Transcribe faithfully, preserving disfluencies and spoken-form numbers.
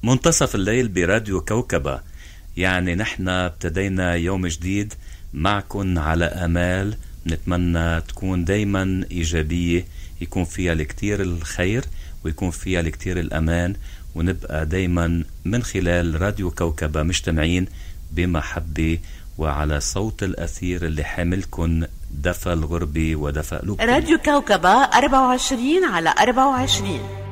منتصف الليل براديو كوكبة. يعني نحن ابتدينا يوم جديد معكن على آمال نتمنى تكون دايما إيجابية، يكون فيها الكتير الخير ويكون فيها الكتير الأمان، ونبقى دايما من خلال راديو كوكبة مجتمعين بمحبة وعلى صوت الأثير اللي حاملكن دفى الغربة ودفى قلوبكم. راديو كوكبة أربعة وعشرين على أربعة وعشرين.